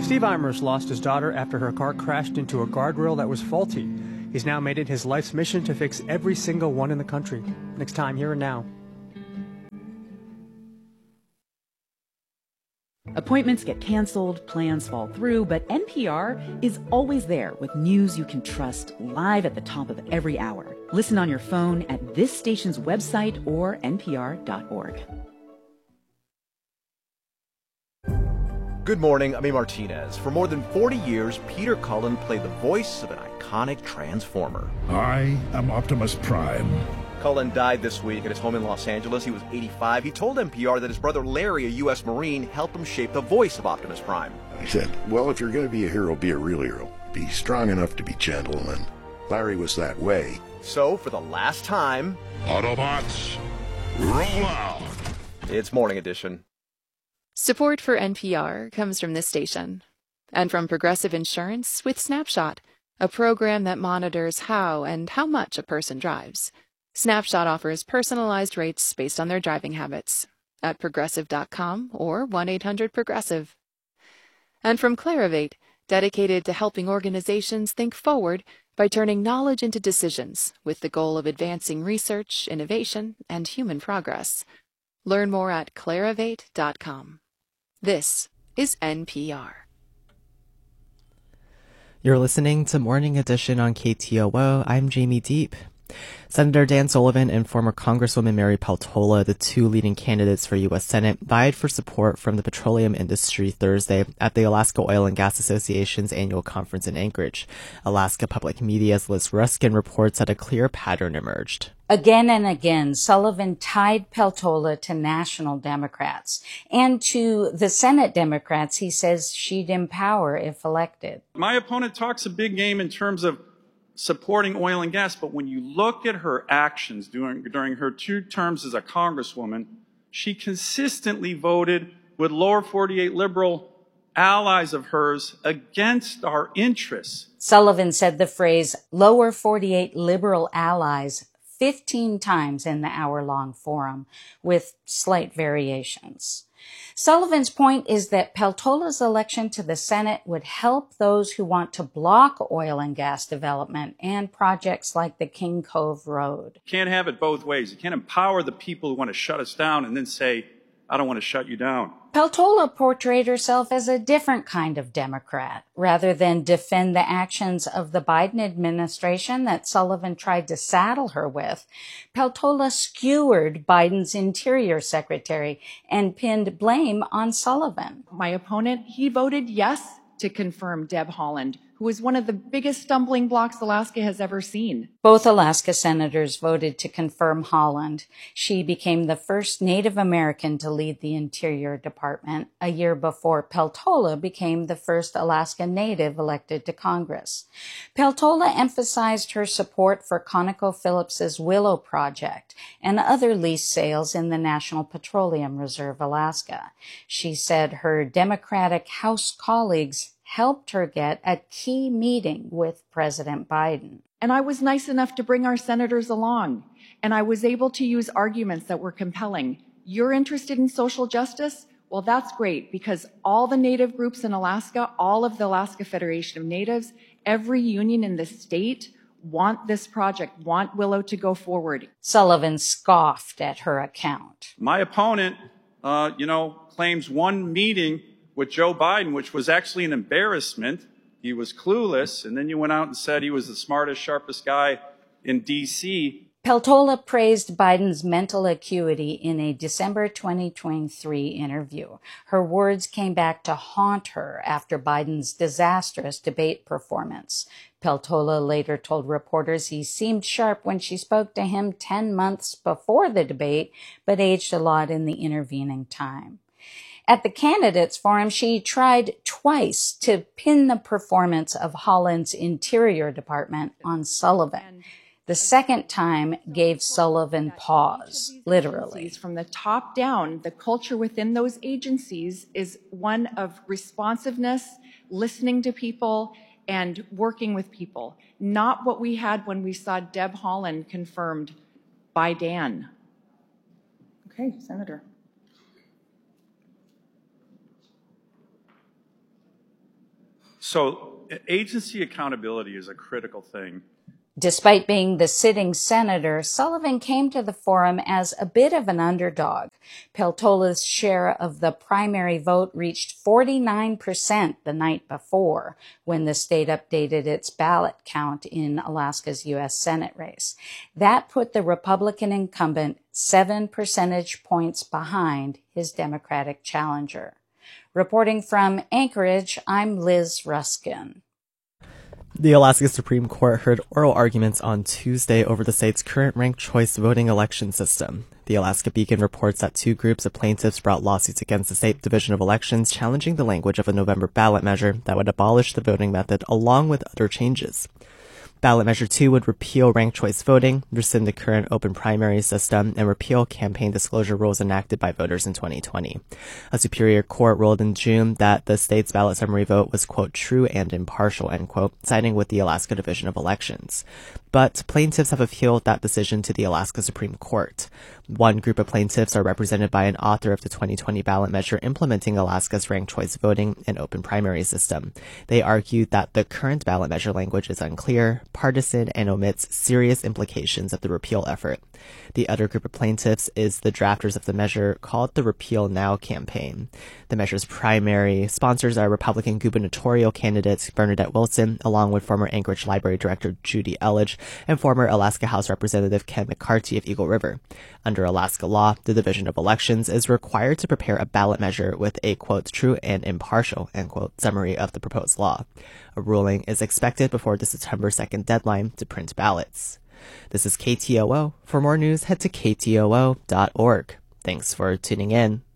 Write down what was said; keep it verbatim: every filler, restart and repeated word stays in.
Steve Eimers lost his daughter after her car crashed into a guardrail that was faulty. He's now made it his life's mission to fix every single one in the country. Next time, Here and Now. Appointments get canceled, plans fall through, but N P R is always there with news you can trust, live at the top of every hour. Listen on your phone at this station's website or N P R dot org. Good morning, I'm A. Martinez. For more than forty years, Peter Cullen played the voice of an iconic Transformer. I am Optimus Prime. Cullen died this week at his home in Los Angeles. He was eighty-five. He told N P R that his brother Larry, a U S Marine, helped him shape the voice of Optimus Prime. He said, well, if you're going to be a hero, be a real hero. Be strong enough to be gentle, and Larry was that way. So, for the last time... Autobots, roll out! It's Morning Edition. Support for N P R comes from this station and from Progressive Insurance with Snapshot, a program that monitors how and how much a person drives. Snapshot offers personalized rates based on their driving habits at progressive dot com or one eight hundred progressive. And from Clarivate, dedicated to helping organizations think forward by turning knowledge into decisions with the goal of advancing research, innovation, and human progress. Learn more at clarivate dot com. This is N P R. You're listening to Morning Edition on K T O O. I'm Jamie Deep. Senator Dan Sullivan and former Congresswoman Mary Peltola, the two leading candidates for U S Senate, vied for support from the petroleum industry Thursday at the Alaska Oil and Gas Association's annual conference in Anchorage. Alaska Public Media's Liz Ruskin reports that a clear pattern emerged. Again and again, Sullivan tied Peltola to national Democrats. And to the Senate Democrats, he says she'd empower if elected. My opponent talks a big game in terms of supporting oil and gas, but when you look at her actions during, during her two terms as a congresswoman, she consistently voted with lower forty-eight liberal allies of hers against our interests. Sullivan said the phrase lower forty-eight liberal allies fifteen times in the hour-long forum, with slight variations. Sullivan's point is that Peltola's election to the Senate would help those who want to block oil and gas development and projects like the King Cove Road. You can't have it both ways. You can't empower the people who want to shut us down and then say, I don't want to shut you down. Peltola portrayed herself as a different kind of Democrat. Rather than defend the actions of the Biden administration that Sullivan tried to saddle her with, Peltola skewered Biden's Interior Secretary and pinned blame on Sullivan. My opponent, he voted yes to confirm Deb Haaland, who was one of the biggest stumbling blocks Alaska has ever seen. Both Alaska senators voted to confirm Haaland. She became the first Native American to lead the Interior Department a year before Peltola became the first Alaska Native elected to Congress. Peltola emphasized her support for ConocoPhillips's Willow Project and other lease sales in the National Petroleum Reserve, Alaska. She said her Democratic House colleagues helped her get a key meeting with President Biden. And I was nice enough to bring our senators along, and I was able to use arguments that were compelling. You're interested in social justice? Well, that's great, because all the Native groups in Alaska, all of the Alaska Federation of Natives, every union in the state want this project, want Willow to go forward. Sullivan scoffed at her account. My opponent, uh, you know, claims one meeting with Joe Biden, which was actually an embarrassment. He was clueless, and then you went out and said he was the smartest, sharpest guy in D C Peltola praised Biden's mental acuity in a December twenty twenty-three interview. Her words came back to haunt her after Biden's disastrous debate performance. Peltola later told reporters he seemed sharp when she spoke to him ten months before the debate, but aged a lot in the intervening time. At the candidates forum, she tried twice to pin the performance of Haaland's Interior Department on Sullivan. The second time gave Sullivan pause, literally. From the top down, the culture within those agencies is one of responsiveness, listening to people, and working with people. Not what we had when we saw Deb Haaland confirmed by Dan. Okay, Senator. So agency accountability is a critical thing. Despite being the sitting senator, Sullivan came to the forum as a bit of an underdog. Peltola's share of the primary vote reached forty-nine percent the night before, when the state updated its ballot count in Alaska's U S Senate race. That put the Republican incumbent seven percentage points behind his Democratic challenger. Reporting from Anchorage, I'm Liz Ruskin. The Alaska Supreme Court heard oral arguments on Tuesday over the state's current ranked choice voting election system. The Alaska Beacon reports that two groups of plaintiffs brought lawsuits against the State Division of Elections challenging the language of a November ballot measure that would abolish the voting method along with other changes. Ballot Measure two would repeal ranked choice voting, rescind the current open primary system, and repeal campaign disclosure rules enacted by voters in twenty twenty. A Superior Court ruled in June that the state's ballot summary vote was, quote, true and impartial, end quote, siding with the Alaska Division of Elections. But plaintiffs have appealed that decision to the Alaska Supreme Court. One group of plaintiffs are represented by an author of the twenty twenty ballot measure implementing Alaska's ranked choice voting and open primary system. They argued that the current ballot measure language is unclear, partisan, and omits serious implications of the repeal effort. The other group of plaintiffs is the drafters of the measure called the Repeal Now campaign. The measure's primary sponsors are Republican gubernatorial candidate Bernadette Wilson, along with former Anchorage Library Director Judy Elledge and former Alaska House Representative Ken McCarthy of Eagle River. Under Alaska law, the Division of Elections is required to prepare a ballot measure with a, quote, true and impartial, end quote, summary of the proposed law. A ruling is expected before the September second deadline to print ballots. This is K T O O. For more news, head to K T O O dot org. Thanks for tuning in.